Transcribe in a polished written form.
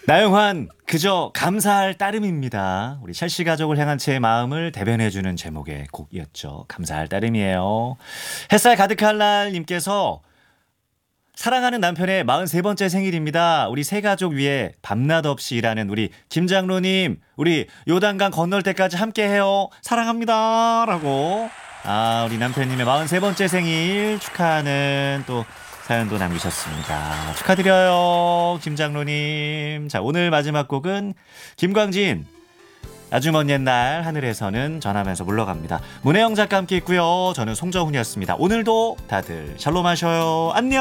나영환 그저 감사할 따름입니다. 우리 첼시 가족을 향한 제 마음을 대변해주는 제목의 곡이었죠. 감사할 따름이에요. 햇살 가득한 날 님께서 사랑하는 남편의 43번째 생일입니다. 우리 세 가족 위해 밤낮 없이 일하는 우리 김장로님, 우리 요단강 건널 때까지 함께해요. 사랑합니다. 라고 우리 남편님의 43번째 생일 축하하는 또 사연도 남기셨습니다. 축하드려요, 김장로님. 자, 오늘 마지막 곡은 김광진, 아주 먼 옛날 하늘에서는 전하면서 물러갑니다. 문혜영 작가 함께 있고요. 저는 송정훈이었습니다. 오늘도 다들 샬롬 하셔요. 안녕.